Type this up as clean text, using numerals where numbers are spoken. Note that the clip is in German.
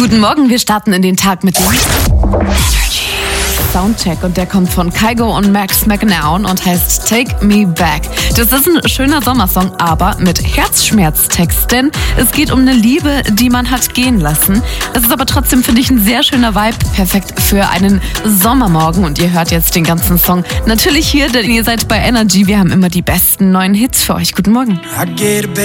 Guten Morgen, wir starten in den Tag mit dem Soundcheck und der kommt von Kygo und Max McNown und heißt Take Me Back. Das ist ein schöner Sommersong, aber mit Herzschmerztext, denn es geht um eine Liebe, die man hat gehen lassen. Es ist aber trotzdem, finde ich, ein sehr schöner Vibe, perfekt für einen Sommermorgen und ihr hört jetzt den ganzen Song natürlich hier, denn ihr seid bei Energy. Wir haben immer die besten neuen Hits für euch. Guten Morgen.